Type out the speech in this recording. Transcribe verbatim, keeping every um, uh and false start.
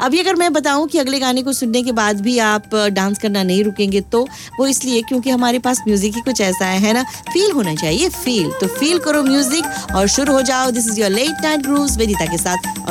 अभी अगर मैं बताऊं कि अगले गाने को सुनने के बाद भी आप डांस करना नहीं रुकेंगे तो वो इसलिए क्योंकि हमारे पास म्यूजिक ही कुछ ऐसा है, है ना? फील होना चाहिए, फील। तो फील करो म्यूजिक और शुरू हो जाओ। This is your let night grooves Vinita के साथ।